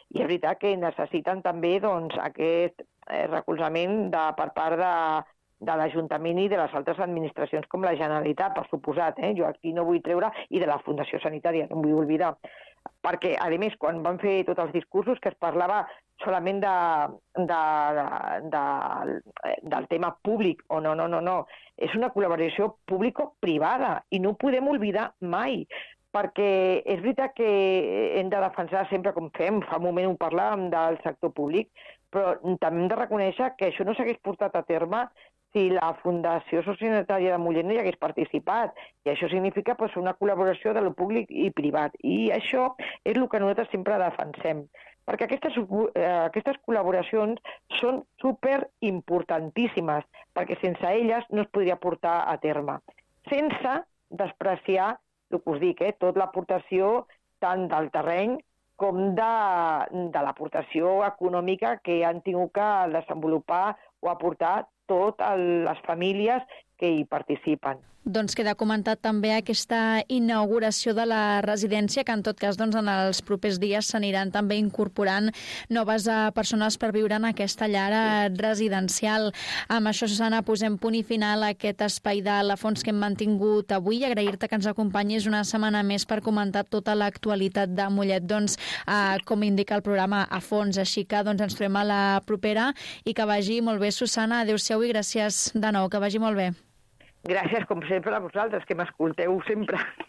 I és veritat que necessiten també aquest recolzament per part de l'Ajuntament i de les altres administracions com la Generalitat, per suposat. Jo aquí no vull treure, i de la Fundació Sanitària, no em vull oblidar. Perquè, a més, quan van fer tots els discursos que es parlava solament del tema públic, no. És una col·laboració público-privada i no ho podem oblidar mai, perquè és veritat que hem de defensar sempre, com fem, fa un moment ho parlàvem del sector públic, però també hem de reconèixer que això no s'hagués portat a terme si la Fundació Sociosanitària de Mollet no hi hagués participat. I això significa una col·laboració de lo públic i privat. I això és el que nosaltres sempre defensem. Perquè aquestes col·laboracions són superimportantíssimes, perquè sense elles no es podria portar a terme. Sense despreciar, el que us dic, tota l'aportació tant del terreny com de l'aportació econòmica que han tingut que desenvolupar o aportar totes les famílies que hi participen. Doncs queda comentat també aquesta inauguració de la residència, que en tot cas en els propers dies s'aniran també incorporant noves persones per viure en aquesta llar residencial. Amb això, Susana, posem punt i final a aquest espai de la Fons que hem mantingut avui. Agrair-te que ens acompanyis una setmana més per comentar tota l'actualitat de Mollet, com indica el programa a fons. Així que ens trobem a la propera i que vagi molt bé, Susana. Adéu-siau i gràcies de nou, que vagi molt bé. Gràcies, com sempre, a vosaltres, que m'escolteu sempre.